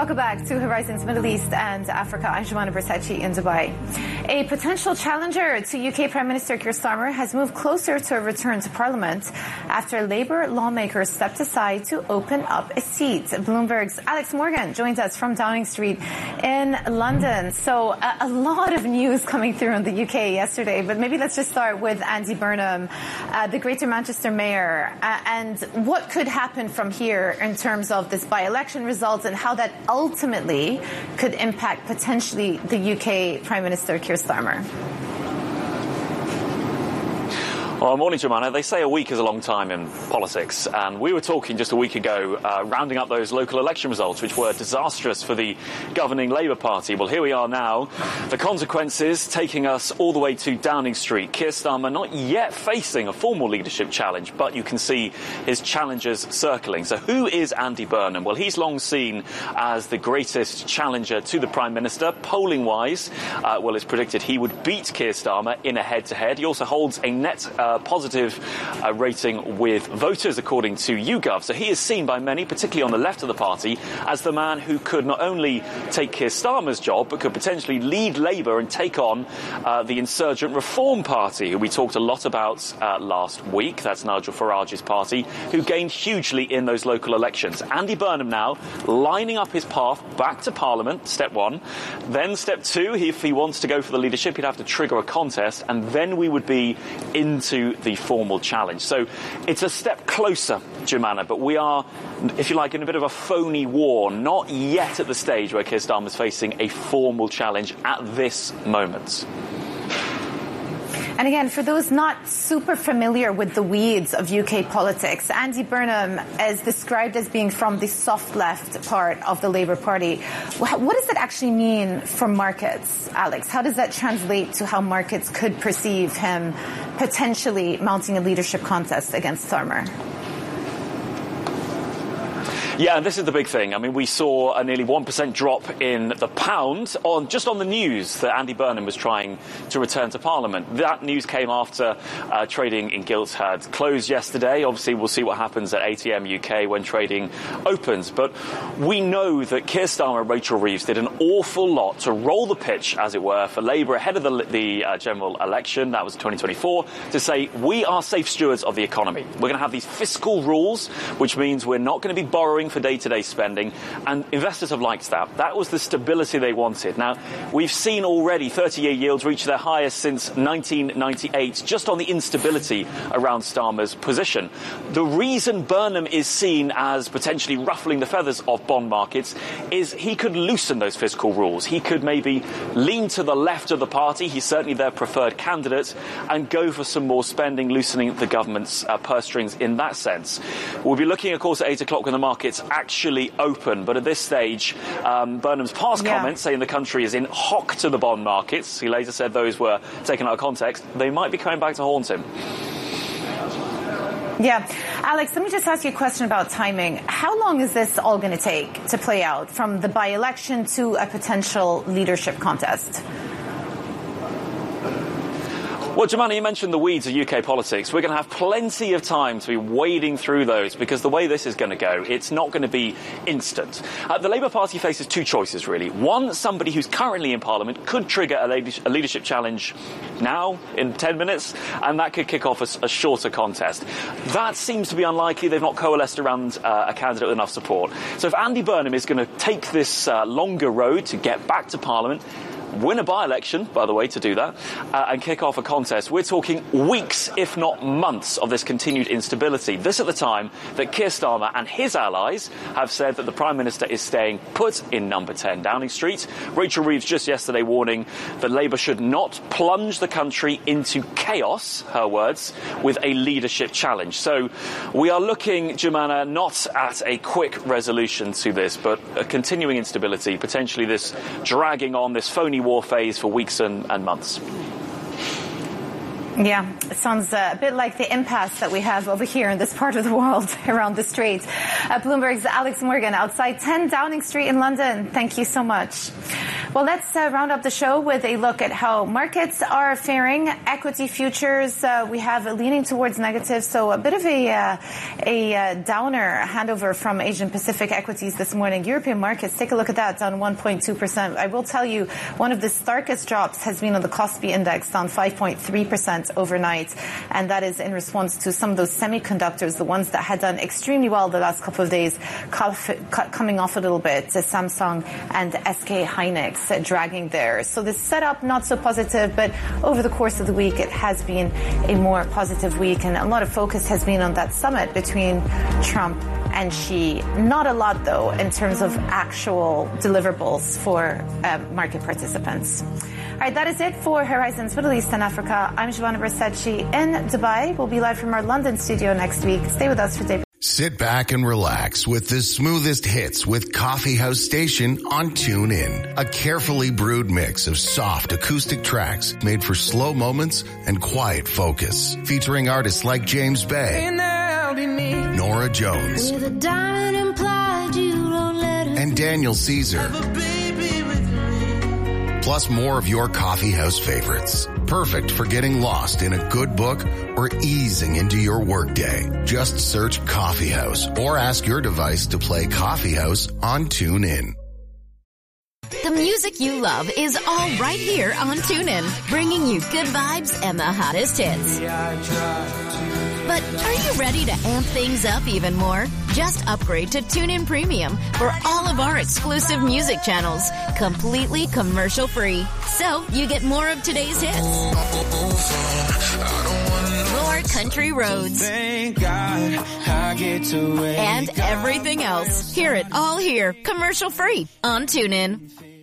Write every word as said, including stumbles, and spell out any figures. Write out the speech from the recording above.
Welcome back to Horizons Middle East and Africa. I'm Jumana Bersachi in Dubai. A potential challenger to U K Prime Minister Keir Starmer has moved closer to a return to Parliament after Labour lawmakers stepped aside to open up a seat. Bloomberg's Alex Morgan joins us from Downing Street in London. So a, a lot of news coming through in the U K yesterday, but maybe let's just start with Andy Burnham, uh, the Greater Manchester Mayor, uh, and what could happen from here in terms of this by-election results and how that ultimately could impact potentially the U K Prime Minister Keir Starmer. Well, morning, Jumana. They say a week is a long time in politics, and we were talking just a week ago, uh, rounding up those local election results, which were disastrous for the governing Labour Party. Well, here we are now. The consequences taking us all the way to Downing Street. Keir Starmer not yet facing a formal leadership challenge, but you can see his challengers circling. So who is Andy Burnham? Well, he's long seen as the greatest challenger to the Prime Minister. Polling-wise, uh, well, it's predicted he would beat Keir Starmer in a head-to-head. He also holds a net uh, positive uh, rating with voters, according to YouGov. So he is seen by many, particularly on the left of the party, as the man who could not only take Keir Starmer's job, but could potentially lead Labour and take on uh, the Insurgent Reform Party, who we talked a lot about uh, last week. That's Nigel Farage's party, who gained hugely in those local elections. Andy Burnham now lining up his path back to Parliament, step one. Then step two, if he wants to go for the leadership, he'd have to trigger a contest, and then we would be into the formal challenge. So it's a step closer, Jumana, but we are, if you like, in a bit of a phony war, not yet at the stage where Keir Starmer is facing a formal challenge at this moment. And again, for those not super familiar with the weeds of U K politics, Andy Burnham is described as being from the soft left part of the Labour Party. What does that actually mean for markets, Alex? How does that translate to how markets could perceive him potentially mounting a leadership contest against Starmer? Yeah, and this is the big thing. I mean, we saw a nearly one percent drop in the pound on just on the news that Andy Burnham was trying to return to Parliament. That news came after uh, trading in gilts had closed yesterday. Obviously, we'll see what happens at A T M U K when trading opens. But we know that Keir Starmer and Rachel Reeves did an awful lot to roll the pitch, as it were, for Labour ahead of the, the uh, general election. That was twenty twenty-four, to say we are safe stewards of the economy. We're going to have these fiscal rules, which means we're not going to be borrowing for day-to-day spending, and investors have liked that. That was the stability they wanted. Now, we've seen already thirty-year yields reach their highest since nineteen ninety-eight, just on the instability around Starmer's position. The reason Burnham is seen as potentially ruffling the feathers of bond markets is he could loosen those fiscal rules. He could maybe lean to the left of the party, he's certainly their preferred candidate, and go for some more spending, loosening the government's uh, purse strings in that sense. We'll be looking, of course, at eight o'clock when the markets actually open, but at this stage, um, Burnham's past yeah. comments saying the country is in hock to the bond markets, he later said those were taken out of context, they might be coming back to haunt him. Yeah. Alex, let me just ask you a question about timing. How long is this all going to take to play out, from the by-election to a potential leadership contest? Well, Jumana, you mentioned the weeds of U K politics. We're going to have plenty of time to be wading through those, because the way this is going to go, it's not going to be instant. Uh, the Labour Party faces two choices, really. One, somebody who's currently in Parliament could trigger a, lady- a leadership challenge now, in ten minutes, and that could kick off a, a shorter contest. That seems to be unlikely. They've not coalesced around uh, a candidate with enough support. So if Andy Burnham is going to take this uh, longer road to get back to Parliament, win a by-election, by the way, to do that, uh, and kick off a contest, we're talking weeks, if not months, of this continued instability. This at the time that Keir Starmer and his allies have said that the Prime Minister is staying put in number ten Downing Street. Rachel Reeves just yesterday warning that Labour should not plunge the country into chaos, her words, with a leadership challenge. So we are looking, Jumana, not at a quick resolution to this, but a continuing instability, potentially this dragging on, this phony war phase for weeks and, and months. Yeah, it sounds uh, a bit like the impasse that we have over here in this part of the world around the Straits. Uh, Bloomberg's Alex Morgan outside ten Downing Street in London. Thank you so much. Well, let's uh, round up the show with a look at how markets are faring. Equity futures, uh, we have leaning towards negative, so a bit of a uh, a uh, downer handover from Asian Pacific equities this morning. European markets, take a look at that, down one point two percent. I will tell you, one of the starkest drops has been on the Kospi index, down five point three percent overnight, and that is in response to some of those semiconductors, the ones that had done extremely well the last couple of days, coming off a little bit, Samsung and S K Hynix dragging there. So the setup not so positive, but over the course of the week it has been a more positive week, and a lot of focus has been on that summit between Trump and Xi. Not a lot, though, in terms of actual deliverables for uh, market participants. All right, that is it for Horizons Middle East and Africa. I'm Joanna Bersecci in Dubai. We'll be live from our London studio next week. Stay with us for day. Sit back and relax with the smoothest hits with Coffee House Station on TuneIn. A carefully brewed mix of soft acoustic tracks made for slow moments and quiet focus. Featuring artists like James Bay, Nora Jones, and Daniel Caesar. Plus more of your coffee house favorites. Perfect for getting lost in a good book or easing into your workday. Just search Coffee House or ask your device to play Coffee House on TuneIn. The music you love is all right here on TuneIn, bringing you good vibes and the hottest hits. But are you ready to amp things up even more? Just upgrade to TuneIn Premium for all of our exclusive music channels, completely commercial-free. So you get more of today's hits, more country roads, and everything else. Hear it all here, commercial-free on TuneIn.